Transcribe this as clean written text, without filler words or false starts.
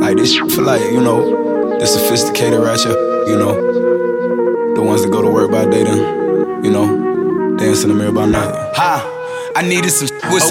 Like this shit for like, you know, the sophisticated ratchet, you know, the ones that go to work by day then, you know, dance in the mirror by night. I needed some with